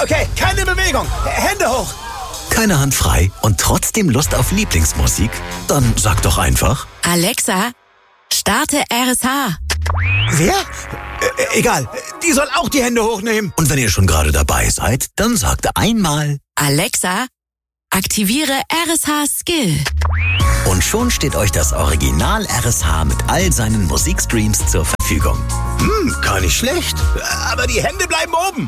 Okay, keine Bewegung. Hände hoch. Keine Hand frei und trotzdem Lust auf Lieblingsmusik? Dann sag doch einfach: Alexa, starte RSH. Wer? Egal, die soll auch die Hände hochnehmen. Und wenn ihr schon gerade dabei seid, dann sagt einmal: Alexa, aktiviere RSH Skill. Und schon steht euch das Original RSH mit all seinen Musikstreams zur Verfügung. Gar nicht schlecht. Aber die Hände bleiben oben.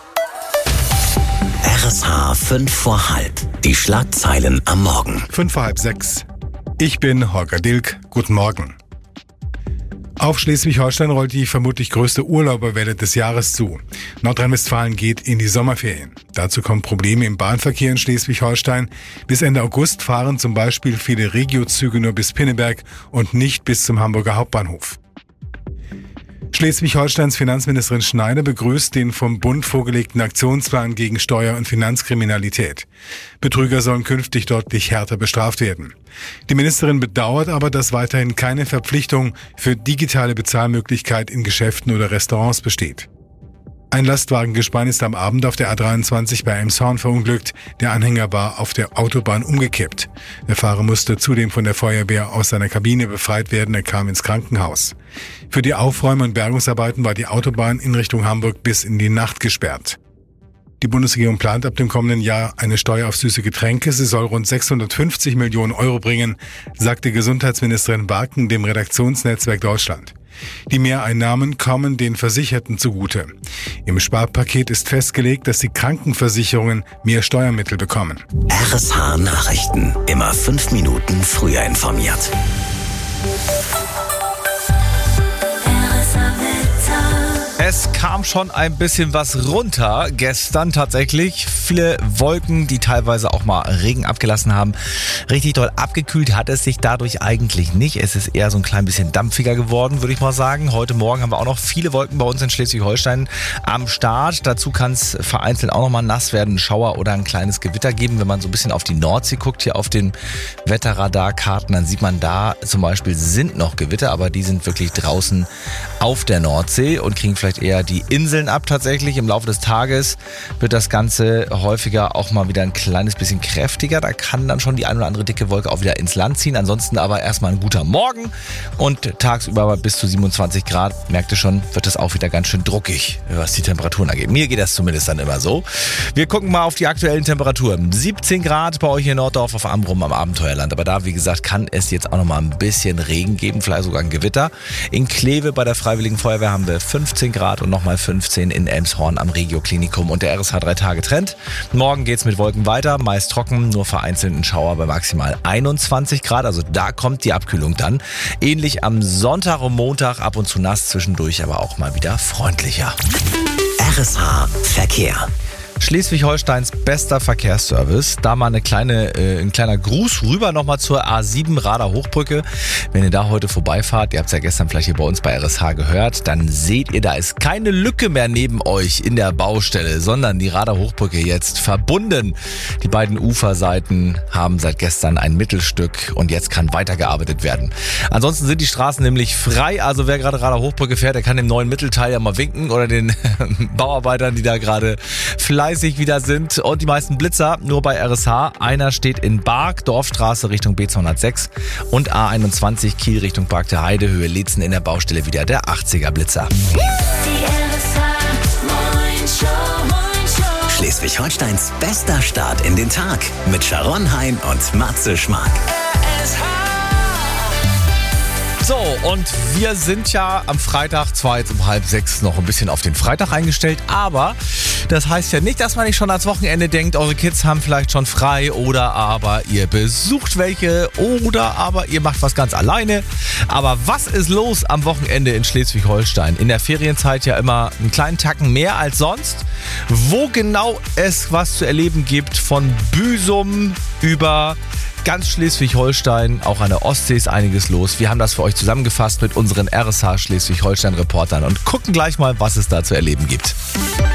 RSH 5 vor halb. Die Schlagzeilen am Morgen. 5 vor halb 6. Ich bin Holger Dilk. Guten Morgen. Auf Schleswig-Holstein rollt die vermutlich größte Urlauberwelle des Jahres zu. Nordrhein-Westfalen geht in die Sommerferien. Dazu kommen Probleme im Bahnverkehr in Schleswig-Holstein. Bis Ende August fahren zum Beispiel viele Regio-Züge nur bis Pinneberg und nicht bis zum Hamburger Hauptbahnhof. Schleswig-Holsteins Finanzministerin Schneider begrüßt den vom Bund vorgelegten Aktionsplan gegen Steuer- und Finanzkriminalität. Betrüger sollen künftig deutlich härter bestraft werden. Die Ministerin bedauert aber, dass weiterhin keine Verpflichtung für digitale Bezahlmöglichkeit in Geschäften oder Restaurants besteht. Ein Lastwagengespann ist am Abend auf der A23 bei Elmshorn verunglückt. Der Anhänger war auf der Autobahn umgekippt. Der Fahrer musste zudem von der Feuerwehr aus seiner Kabine befreit werden. Er kam ins Krankenhaus. Für die Aufräum- und Bergungsarbeiten war die Autobahn in Richtung Hamburg bis in die Nacht gesperrt. Die Bundesregierung plant ab dem kommenden Jahr eine Steuer auf süße Getränke. Sie soll rund 650 Millionen Euro bringen, sagte Gesundheitsministerin Barken dem Redaktionsnetzwerk Deutschland. Die Mehreinnahmen kommen den Versicherten zugute. Im Sparpaket ist festgelegt, dass die Krankenversicherungen mehr Steuermittel bekommen. RSH Nachrichten. Immer 5 Minuten früher informiert. Es kam schon ein bisschen was runter gestern tatsächlich. Viele Wolken, die teilweise auch mal Regen abgelassen haben. Richtig doll abgekühlt hat es sich dadurch eigentlich nicht. Es ist eher so ein klein bisschen dampfiger geworden, würde ich mal sagen. Heute Morgen haben wir auch noch viele Wolken bei uns in Schleswig-Holstein am Start. Dazu kann es vereinzelt auch noch mal nass werden, ein Schauer oder ein kleines Gewitter geben. Wenn man so ein bisschen auf die Nordsee guckt, hier auf den Wetterradarkarten, dann sieht man da zum Beispiel sind noch Gewitter, aber die sind wirklich draußen auf der Nordsee und kriegen vielleicht eher die Inseln ab tatsächlich. Im Laufe des Tages wird das Ganze häufiger auch mal wieder ein kleines bisschen kräftiger. Da kann dann schon die ein oder andere dicke Wolke auch wieder ins Land ziehen. Ansonsten aber erstmal ein guter Morgen und tagsüber bis zu 27 Grad. Merkt ihr schon, wird das auch wieder ganz schön druckig, was die Temperaturen angeht. Mir geht das zumindest dann immer so. Wir gucken mal auf die aktuellen Temperaturen. 17 Grad bei euch in Norddorf auf Amrum am Abenteuerland. Aber da, wie gesagt, kann es jetzt auch noch mal ein bisschen Regen geben, vielleicht sogar ein Gewitter. In Kleve bei der Freiwilligen Feuerwehr haben wir 15 Grad und nochmal 15 in Elmshorn am Regio-Klinikum und der RSH 3-Tage-Trend. Morgen geht's mit Wolken weiter, meist trocken, nur vereinzelt ein Schauer bei maximal 21 Grad, also da kommt die Abkühlung dann. Ähnlich am Sonntag und Montag, ab und zu nass, zwischendurch aber auch mal wieder freundlicher. RSH Verkehr. Schleswig-Holsteins bester Verkehrsservice. Da mal ein kleiner Gruß rüber nochmal zur A7 Rader Hochbrücke. Wenn ihr da heute vorbeifahrt, ihr habt es ja gestern vielleicht hier bei uns bei RSH gehört, dann seht ihr, da ist keine Lücke mehr neben euch in der Baustelle, sondern die Rader Hochbrücke jetzt verbunden. Die beiden Uferseiten haben seit gestern ein Mittelstück und jetzt kann weitergearbeitet werden. Ansonsten sind die Straßen nämlich frei, also wer gerade Rader Hochbrücke fährt, der kann dem neuen Mittelteil ja mal winken oder den Bauarbeitern, die da gerade fleißig wieder sind, und die meisten Blitzer nur bei RSH. Einer steht in Barg, Dorfstraße Richtung B206 und A21 Kiel Richtung Park der Heide, Höhe Leetzen in der Baustelle wieder der 80er Blitzer. Schleswig-Holsteins bester Start in den Tag mit Sharon Hein und Matze Schmark. So, und wir sind ja am Freitag zwar jetzt um 5:30 noch ein bisschen auf den Freitag eingestellt, aber das heißt ja nicht, dass man nicht schon ans Wochenende denkt, eure Kids haben vielleicht schon frei oder aber ihr besucht welche oder aber ihr macht was ganz alleine. Aber was ist los am Wochenende in Schleswig-Holstein? In der Ferienzeit ja immer einen kleinen Tacken mehr als sonst. Wo genau es was zu erleben gibt, von Büsum über ganz Schleswig-Holstein, auch an der Ostsee ist einiges los. Wir haben das für euch zusammengefasst mit unseren RSH Schleswig-Holstein-Reportern und gucken gleich mal, was es da zu erleben gibt.